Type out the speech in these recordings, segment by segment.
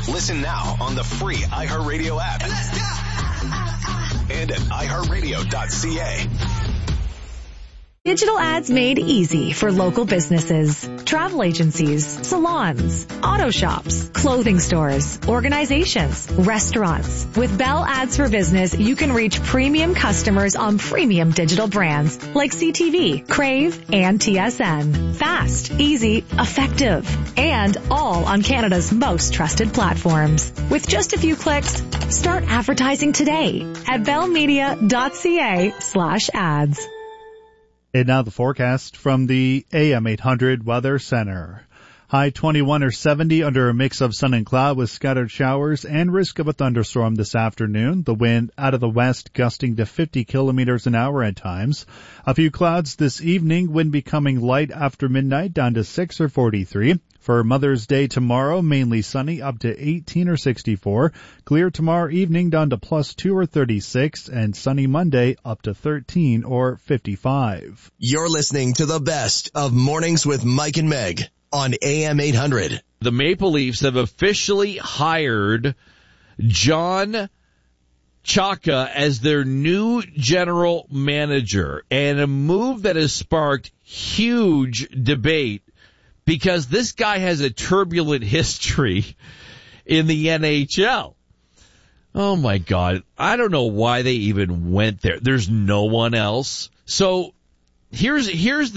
Listen now on the free iHeartRadio app. And at iHeartRadio.ca. Digital ads made easy for local businesses, travel agencies, salons, auto shops, clothing stores, organizations, restaurants. With Bell Ads for Business, you can reach premium customers on premium digital brands like CTV, Crave, and TSN. Fast, easy, effective, and all on Canada's most trusted platforms. With just a few clicks, start advertising today at bellmedia.ca/ads. And now the forecast from the AM 800 Weather Center. High 21 or 70 under a mix of sun and cloud with scattered showers and risk of a thunderstorm this afternoon. The wind out of the west gusting to 50 kilometers an hour at times. A few clouds this evening, wind becoming light after midnight down to 6 or 43. For Mother's Day tomorrow, mainly sunny up to 18 or 64. Clear tomorrow evening down to +2 or 36. And sunny Monday up to 13 or 55. You're listening to the best of Mornings with Mike and Meg on AM 800. The Maple Leafs have officially hired John Chaka as their new general manager, and a move that has sparked huge debate because this guy has a turbulent history in the NHL. Oh my God. I don't know why they even went there. There's no one else. So here's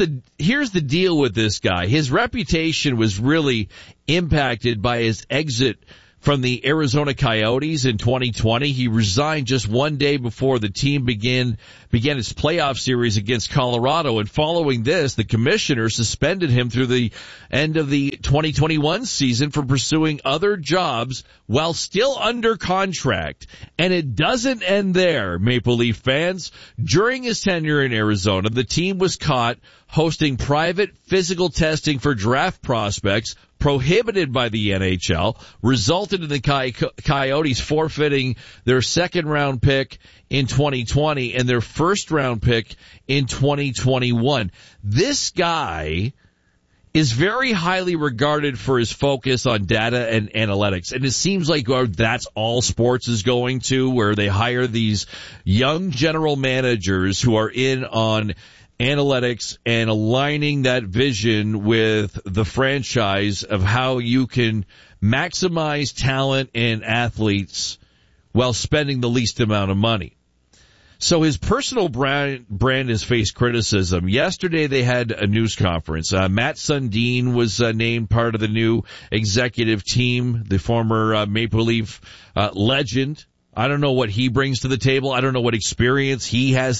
the deal with this guy. His reputation was really impacted by his exit from the Arizona Coyotes in 2020. He resigned just one day before the team began its playoff series against Colorado. And following this, the commissioner suspended him through the end of the 2021 season for pursuing other jobs while still under contract. And it doesn't end there, Maple Leaf fans. During his tenure in Arizona, the team was caught hosting private physical testing for draft prospects prohibited by the NHL, resulted in the Coyotes forfeiting their second-round pick in 2020 and their first-round pick in 2021. This guy is very highly regarded for his focus on data and analytics. And it seems like that's all sports is going to, where they hire these young general managers who are in on analytics and aligning that vision with the franchise of how you can maximize talent and athletes while spending the least amount of money. So his personal brand has faced criticism. Yesterday they had a news conference. Matt Sundin was named part of the new executive team, the former Maple Leaf legend. I don't know what he brings to the table. I don't know what experience he has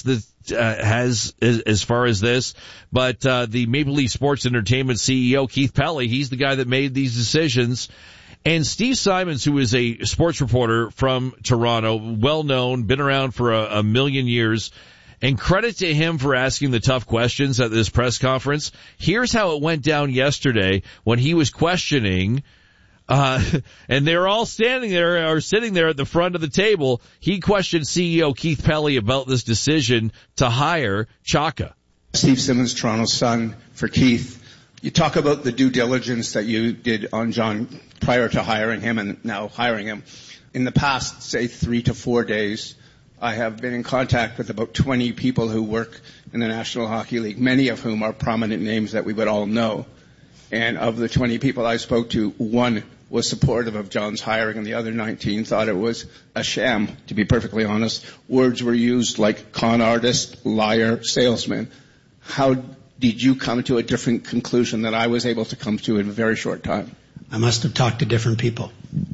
as far as this. But the Maple Leaf Sports Entertainment CEO, Keith Pelley, he's the guy that made these decisions. And Steve Simons, who is a sports reporter from Toronto, well known, been around for a million years, and credit to him for asking the tough questions at this press conference. Here's how it went down yesterday when he was questioning and they're all sitting there at the front of the table. He questioned CEO Keith Pelley about this decision to hire Chaka. Steve Simmons, Toronto Sun, for Keith. You talk about the due diligence that you did on John prior to hiring him and now hiring him. In the past, say 3 to 4 days, I have been in contact with about 20 people who work in the National Hockey League, many of whom are prominent names that we would all know. And of the 20 people I spoke to, one was supportive of John's hiring, and the other 19 thought it was a sham, to be perfectly honest. Words were used like con artist, liar, salesman. How did you come to a different conclusion that I was able to come to in a very short time? I must have talked to different people.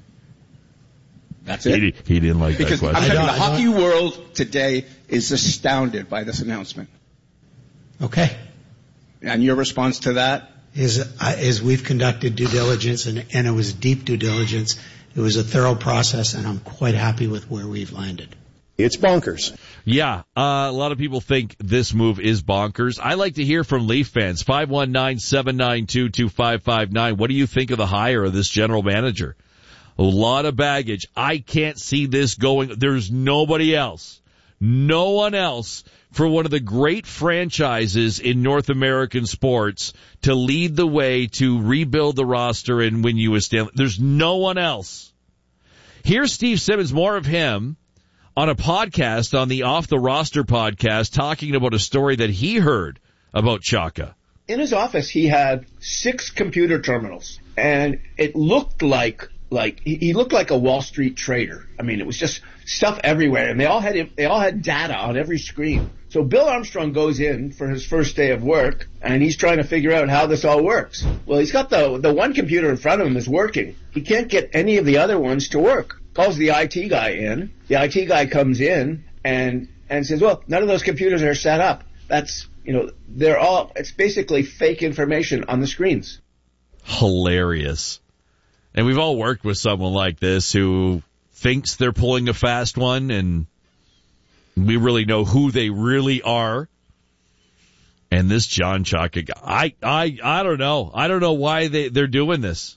That's it? He didn't like because that question. I'm telling you, the hockey world today is astounded by this announcement. Okay. And your response to that? Is we've conducted due diligence, and it was deep due diligence. It was a thorough process, and I'm quite happy with where we've landed. It's bonkers. Yeah, a lot of people think this move is bonkers. I like to hear from Leaf fans. 519-792-2559. What do you think of the hire of this general manager? A lot of baggage. I can't see this going. There's nobody else. No one else for one of the great franchises in North American sports to lead the way to rebuild the roster and win you a Stanley. There's no one else. Here's Steve Simmons, more of him on a podcast, on the Off the Roster podcast, talking about a story that he heard about Chaka. In his office, he had 6 computer terminals, and it looked like he looked like a Wall Street trader. I mean, it was just stuff everywhere, and they all had data on every screen. So Bill Armstrong goes in for his first day of work, and he's trying to figure out how this all works. Well, he's got the one computer in front of him is working. He can't get any of the other ones to work. Calls the IT guy in. The IT guy comes in and says, well, none of those computers are set up. That's, it's basically fake information on the screens. Hilarious. And we've all worked with someone like this who thinks they're pulling a fast one, and we really know who they really are. And this John Chaka guy, I don't know. I don't know why they're doing this.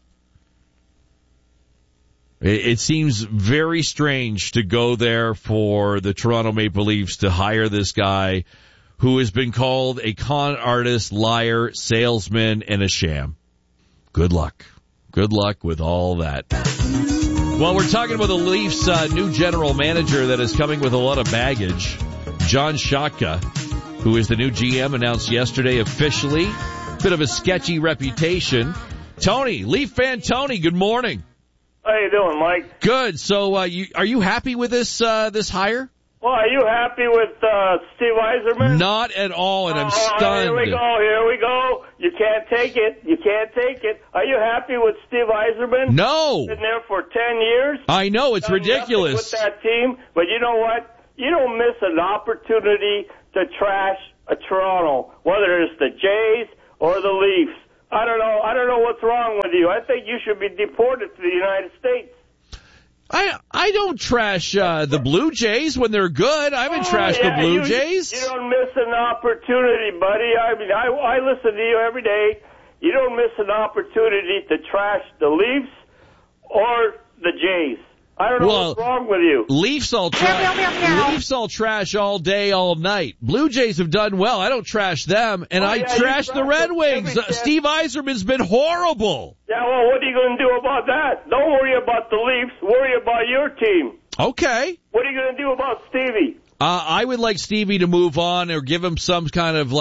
It seems very strange to go there for the Toronto Maple Leafs to hire this guy who has been called a con artist, liar, salesman, and a sham. Good luck. Good luck with all that. Well, we're talking about the Leafs' new general manager that is coming with a lot of baggage. John Chaka, who is the new GM, announced yesterday officially. Bit of a sketchy reputation. Tony, Leaf fan Tony, good morning. How you doing, Mike? Good. So, are you happy with this hire? Well, are you happy with Steve Yzerman? Not at all, and I'm stunned. Here we go. You can't take it. Are you happy with Steve Yzerman? No. Been there for 10 years. I know, it's ridiculous. With that team, but you know what? You don't miss an opportunity to trash a Toronto, whether it's the Jays or the Leafs. I don't know what's wrong with you. I think you should be deported to the United States. I don't trash the Blue Jays when they're good. I haven't trashed the Blue Jays. You don't miss an opportunity, buddy. I mean, I listen to you every day. You don't miss an opportunity to trash the Leafs or the Jays. I don't know what's wrong with you. Leafs all trash all day, all night. Blue Jays have done well. I don't trash them, and I trash the Red Wings. Steve Yzerman's been horrible. Yeah, well, what are you going to do about that? Don't worry about the Leafs. Worry about your team. Okay. What are you going to do about Stevie? I would like Stevie to move on or give him some kind of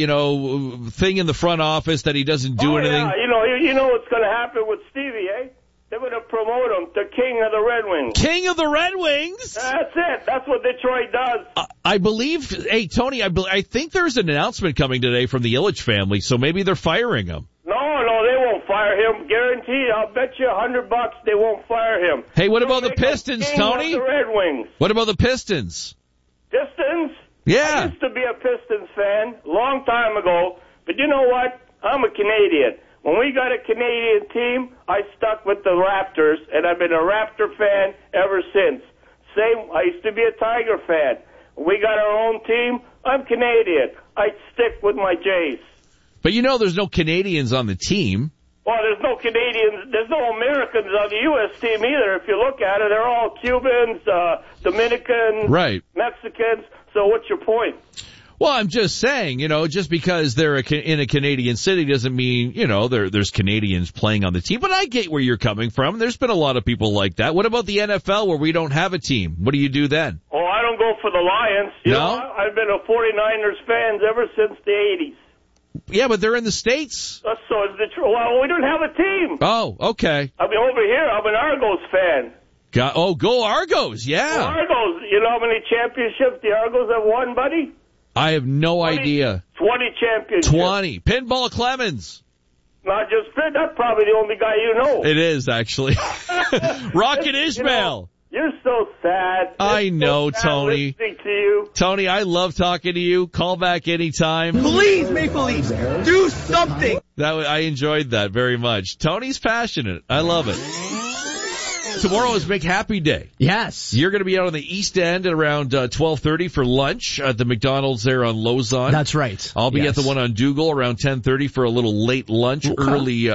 thing in the front office that he doesn't do anything. Yeah, you know what's going to happen with Stevie, eh? They're going to promote him to King of the Red Wings. King of the Red Wings? That's it. That's what Detroit does. I believe, hey, Tony, I think there's an announcement coming today from the Ilitch family, so maybe they're firing him. No, they won't fire him. Guaranteed. I'll bet you $100 they won't fire him. Hey, what about the Pistons, Tony? King of the Red Wings. What about the Pistons? Pistons? Yeah. I used to be a Pistons fan a long time ago, but you know what? I'm a Canadian. When we got a Canadian team, I stuck with the Raptors, and I've been a Raptor fan ever since. I used to be a Tiger fan. When we got our own team, I'm Canadian. I stick with my Jays. But there's no Canadians on the team. Well, there's no Canadians, there's no Americans on the U.S. team either. If you look at it, they're all Cubans, Dominicans, right, Mexicans. So what's your point? Well, I'm just saying, just because they're in a Canadian city doesn't mean, there's Canadians playing on the team. But I get where you're coming from. There's been a lot of people like that. What about the NFL where we don't have a team? What do you do then? Oh, I don't go for the Lions. I've been a 49ers fan ever since the 80s. Yeah, but they're in the States. So is the truth. Well, we don't have a team. Oh, okay. I mean, over here, I'm an Argos fan. Go Argos, yeah. Go Argos. You know how many championships the Argos have won, buddy? I have no idea. 20 championships. 20. Pinball Clemens. Not just Finn. That's probably the only guy you know. It is, actually. Rocket Ismail. You're so sad. I know, Tony. Listening to you. Tony, I love talking to you. Call back anytime. Please, Maple Leafs, do something. I enjoyed that very much. Tony's passionate. I love it. Tomorrow is Make Happy Day. Yes. You're going to be out on the East End at around 12:30 for lunch at the McDonald's there on Lausanne. That's right. I'll be at the one on Dougal around 10:30 for a little late lunch, early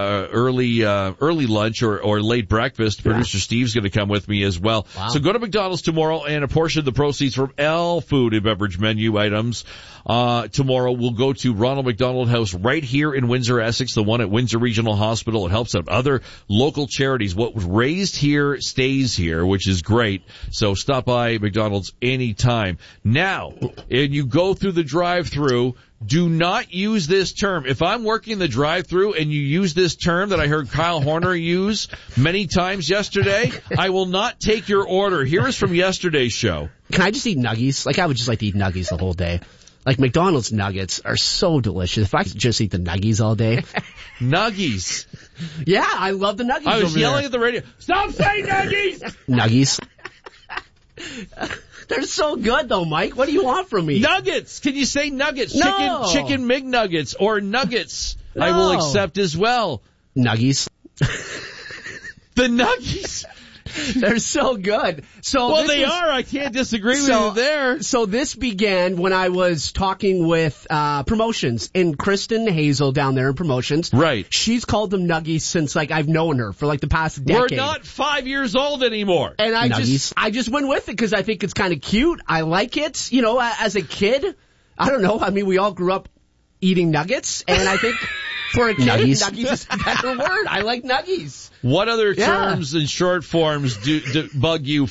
lunch or late breakfast. Yeah. Producer Steve's going to come with me as well. Wow. So go to McDonald's tomorrow, and a portion of the proceeds from L food and beverage menu items tomorrow will go to Ronald McDonald House right here in Windsor, Essex, the one at Windsor Regional Hospital. It helps out other local charities. What was raised here here stays here, which is great. So stop by McDonald's anytime. Now, and you go through the drive-thru, do not use this term. If I'm working the drive-thru and you use this term that I heard Kyle Horner use many times yesterday, I will not take your order. Here is from yesterday's show. Can I just eat nuggies? Like, I would just like to eat nuggies the whole day. Like, McDonald's nuggets are so delicious. If I could just eat the nuggies all day. Nuggies. Yeah, I love the nuggies. I was yelling at the radio, stop saying nuggies! Nuggies. They're so good, though, Mike. What do you want from me? Nuggets! Can you say nuggets? No. Chicken McNuggets or nuggets. No. I will accept as well. Nuggies. The nuggies. They're so good. Well, they are. I can't disagree with you there. So this began when I was talking with promotions, and Kristen Hazel down there in promotions. Right. She's called them nuggies since, like, I've known her for, like, the past decade. We're not 5 years old anymore. And I just went with it because I think it's kind of cute. I like it. You know, as a kid, I don't know. I mean, we all grew up eating nuggets, and I think for a kid, nuggies is a better word. I like nuggies. What other terms and short forms do bug you?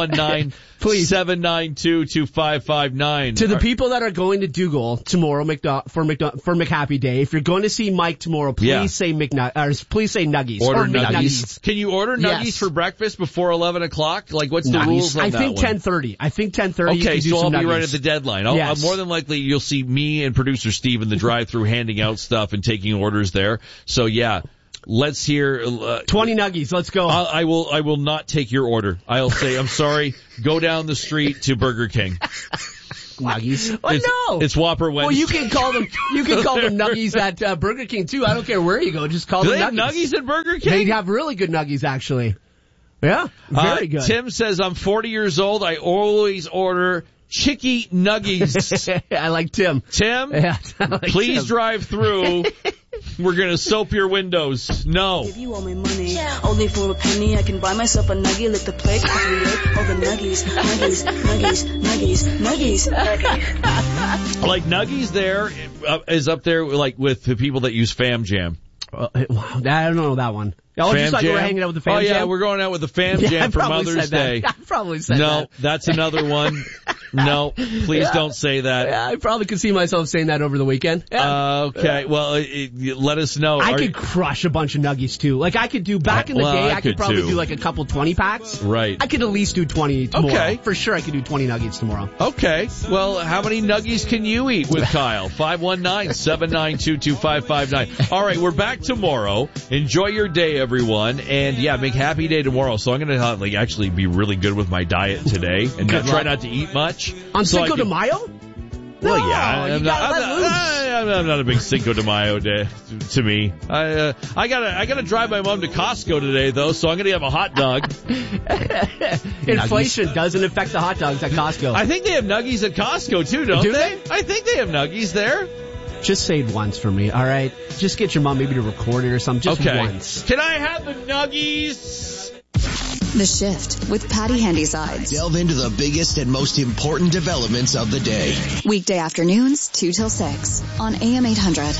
519-792-2559. To the people that are going to Dougal tomorrow for McHappy Day, if you're going to see Mike tomorrow, please say please say nuggies. Order or nuggies. Can you order nuggies for breakfast before 11 o'clock? Like, what's the rules on that I think 10:30. I think 10:30. Okay, so I'll be nuggies. right at the deadline. Yes. More than likely, you'll see me and producer Steve in the drive-thru handing out stuff and taking orders there. So yeah. Let's hear 20 nuggies. Let's go. I will not take your order. I'll say I'm sorry. Go down the street to Burger King. Nuggies. It's Whopper Wednesday. Well, you can call them nuggies at Burger King too. I don't care where you go. Just call them nuggies. Do they have nuggies at Burger King? They have really good nuggies, actually. Yeah, very good. Tim says I'm 40 years old. I always order Chicky Nuggies. I like Tim. Tim, please drive through. We're going to soap your windows. No. Give you all my money. Yeah. Only for a penny, I can buy myself a nuggie, lick the plate, create all the nuggies. Like Nuggies there is up there like with the people that use Fam Jam. I don't know that one. Oh, just like we're hanging out with the Fam Jam? Oh, yeah, we're going out with the Fam Jam for Mother's Day. I probably said that. No, that's another one. No, please don't say that. Yeah, I probably could see myself saying that over the weekend. Yeah. Okay, well, let us know. I could crush a bunch of nuggies, too. Like, I could do, back in the day, I could probably do like a couple 20-packs. Right. I could at least do 20 tomorrow. Okay. For sure, I could do 20 nuggets tomorrow. Okay. Well, how many nuggies can you eat with Kyle? 519-792-2559. All right, we're back tomorrow. Enjoy your day, everyone. And yeah, make happy day tomorrow. So I'm going to actually be really good with my diet today and try not to eat much. On Cinco de Mayo? Well, yeah, I'm not a big Cinco de Mayo day to me. I gotta drive my mom to Costco today though, so I'm gonna have a hot dog. Inflation doesn't affect the hot dogs at Costco. I think they have nuggies at Costco too, don't they? I think they have nuggies there. Just say it once for me, all right? Just get your mom maybe to record it or something. Just once. Can I have the nuggies? The Shift with Patty Handysides. Delve into the biggest and most important developments of the day. Weekday afternoons, 2 till 6 on AM 800.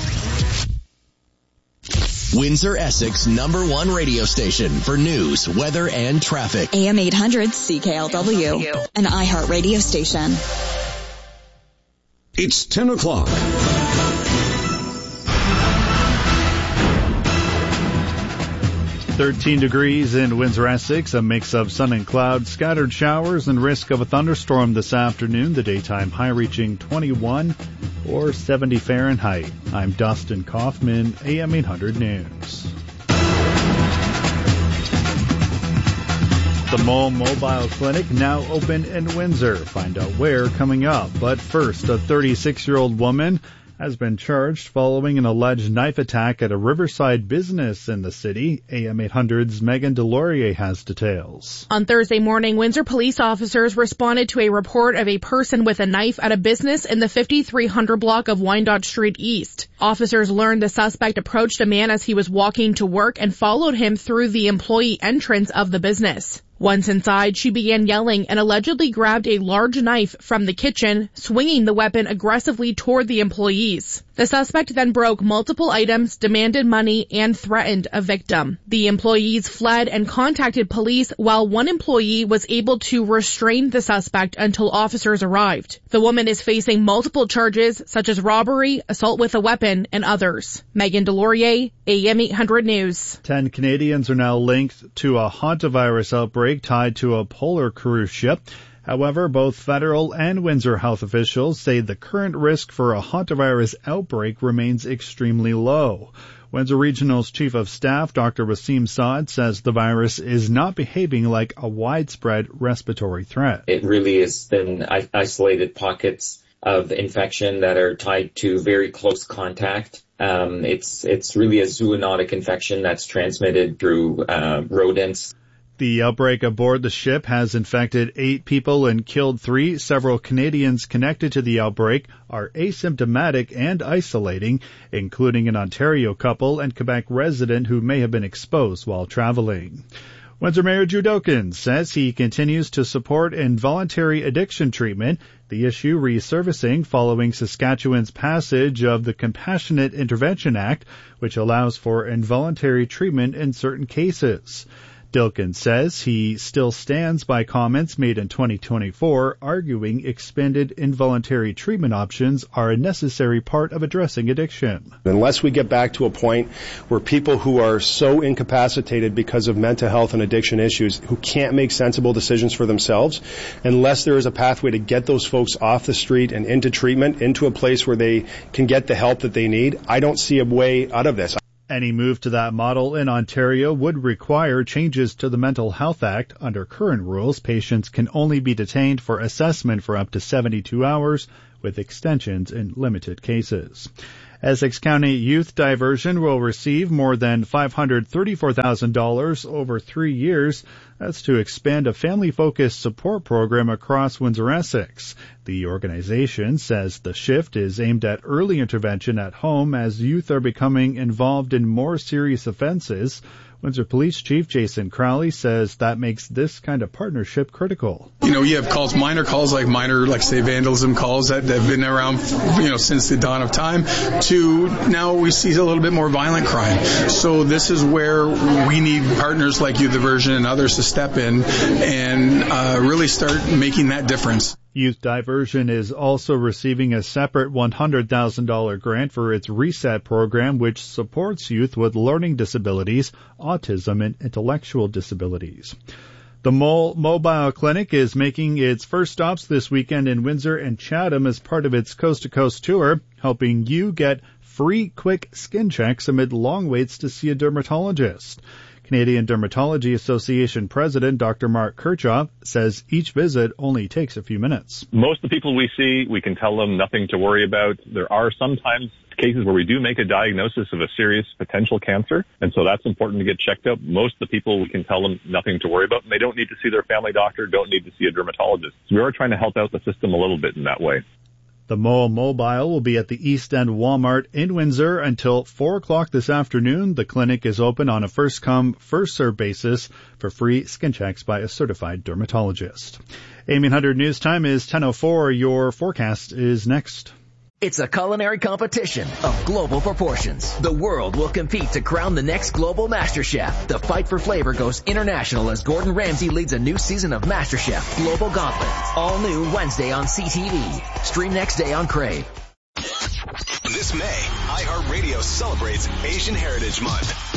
Windsor, Essex #1 radio station for news, weather, and traffic. AM 800 CKLW, an iHeart radio station. It's 10 o'clock. 13 degrees in Windsor, Essex, a mix of sun and clouds, scattered showers, and risk of a thunderstorm this afternoon. The daytime high reaching 21 or 70 Fahrenheit. I'm Dustin Kaufman, AM 800 News. The Mole Mobile Clinic now open in Windsor. Find out where coming up. But first, a 36-year-old woman has been charged following an alleged knife attack at a Riverside business in the city. AM 800's Megan Delorier has details. On Thursday morning, Windsor police officers responded to a report of a person with a knife at a business in the 5300 block of Wyandotte Street East. Officers learned the suspect approached a man as he was walking to work and followed him through the employee entrance of the business. Once inside, she began yelling and allegedly grabbed a large knife from the kitchen, swinging the weapon aggressively toward the employees. The suspect then broke multiple items, demanded money, and threatened a victim. The employees fled and contacted police, while one employee was able to restrain the suspect until officers arrived. The woman is facing multiple charges, such as robbery, assault with a weapon, and others. Megan Delorier, AM 800 News. 10 Canadians are now linked to a hantavirus outbreak tied to a polar cruise ship. However, both federal and Windsor health officials say the current risk for a hantavirus outbreak remains extremely low. Windsor Regional's Chief of Staff, Dr. Wasim Saad, says the virus is not behaving like a widespread respiratory threat. It really has been isolated pockets of infection that are tied to very close contact. It's really a zoonotic infection that's transmitted through rodents. The outbreak aboard the ship has infected 8 people and killed 3. Several Canadians connected to the outbreak are asymptomatic and isolating, including an Ontario couple and Quebec resident who may have been exposed while traveling. Windsor Mayor Drew Dokins says he continues to support involuntary addiction treatment, the issue resurfacing following Saskatchewan's passage of the Compassionate Intervention Act, which allows for involuntary treatment in certain cases. Dilkin says he still stands by comments made in 2024, arguing expanded involuntary treatment options are a necessary part of addressing addiction. Unless we get back to a point where people who are so incapacitated because of mental health and addiction issues, who can't make sensible decisions for themselves, unless there is a pathway to get those folks off the street and into treatment, into a place where they can get the help that they need, I don't see a way out of this. Any move to that model in Ontario would require changes to the Mental Health Act. Under current rules, patients can only be detained for assessment for up to 72 hours, with extensions in limited cases. Essex County Youth Diversion will receive more than $534,000 over 3 years. That's to expand a family-focused support program across Windsor-Essex. The organization says the shift is aimed at early intervention at home as youth are becoming involved in more serious offenses. Windsor Police Chief Jason Crowley says that makes this kind of partnership critical. You have calls, minor, say vandalism calls that have been around, since the dawn of time, to now we see a little bit more violent crime. So this is where we need partners like Youth Diversion and others to step in and really start making that difference. Youth Diversion is also receiving a separate $100,000 grant for its RESET program, which supports youth with learning disabilities, autism, and intellectual disabilities. The Mole Mobile Clinic is making its first stops this weekend in Windsor and Chatham as part of its coast-to-coast tour, helping you get free, quick skin checks amid long waits to see a dermatologist. Canadian Dermatology Association President Dr. Mark Kirchhoff says each visit only takes a few minutes. Most of the people we see, we can tell them nothing to worry about. There are sometimes cases where we do make a diagnosis of a serious potential cancer, and so that's important to get checked out. Most of the people, we can tell them nothing to worry about, and they don't need to see their family doctor, don't need to see a dermatologist. So we are trying to help out the system a little bit in that way. The Mole Mobile will be at the East End Walmart in Windsor until 4 o'clock this afternoon. The clinic is open on a first-come, first-served basis for free skin checks by a certified dermatologist. AM 800 News Time is 10:04. Your forecast is next. It's a culinary competition of global proportions. The world will compete to crown the next global master chef. The fight for flavor goes international as Gordon Ramsay leads a new season of MasterChef Global Gauntlet. All new Wednesday on CTV. Stream next day on Crave. This May, iHeartRadio celebrates Asian Heritage Month.